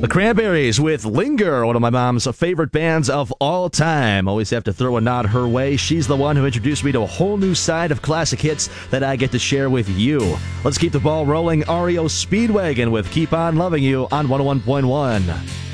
The Cranberries with Linger, one of my mom's favorite bands of all time. Always have to throw a nod her way. She's the one who introduced me to a whole new side of classic hits that I get to share with you. Let's keep the ball rolling. REO Speedwagon with Keep On Loving You on 101.1.